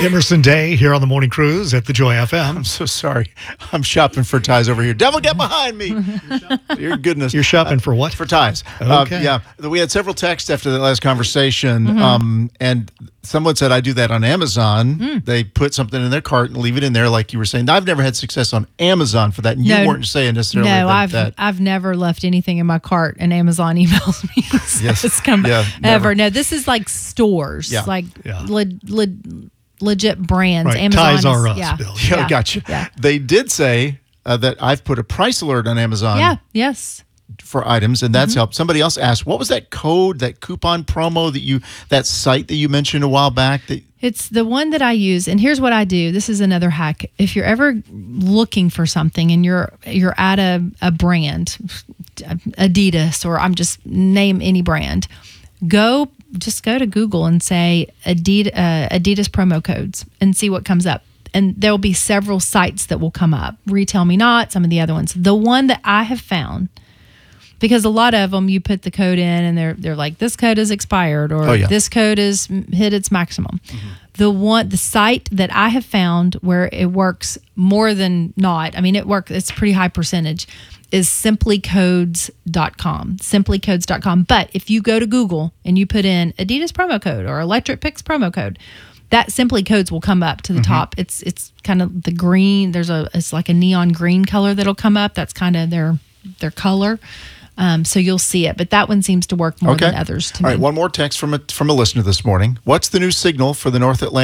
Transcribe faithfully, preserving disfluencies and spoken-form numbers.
Emerson Day here on the Morning Cruise at the Joy F M. I'm so sorry. I'm shopping for ties over here. Devil, get behind me. Your goodness. You're shopping Uh, for what? For ties. Okay. Uh, yeah. We had several texts after the last conversation, Mm-hmm. um, and someone said, I do that on Amazon. Mm. They put something in their cart and leave it in there, like you were saying. I've never had success on Amazon for that. And you No. weren't saying necessarily No, that. I've that I've never left anything in my cart, and Amazon emails me. So Yes. it's come Yeah, ever. never. No, this is like stores, Yeah. like Yeah. le- le- legit brands. Right. Amazon Ties is, are us, yeah. Bill. yeah, Yeah. gotcha. Yeah. They did say uh, that I've put a price alert on Amazon. Yeah. Yes. For items, and that's Mm-hmm. helped. Somebody else asked, what was that code, that coupon promo that you, that site that you mentioned a while back? That It's the one that I use, and here's what I do. This is another hack. If you're ever looking for something and you're you're at a, a brand, Adidas, or I'm just name any brand, go just go to Google and say Adidas, uh, Adidas promo codes and see what comes up. And there will be several sites that will come up. Retail Me Not, some of the other ones. The one that I have found, because a lot of them, you put the code in and they're they're like, this code is expired, or Oh, yeah. this code is hit its maximum. The one, the site that I have found where it works more than not, I mean, it works, it's a pretty high percentage, is simply codes dot com. simply codes dot com. But if you go to Google and you put in Adidas promo code or Electric Picks promo code, that Simply Codes will come up to the top. It's it's kind of the green. There's a it's like a neon green color that'll come up. That's kind of their their color. Um, so you'll see it, but that one seems to work more okay. than others to All me. right, one more text from a from a listener this morning. What's the new signal for the North Atlantic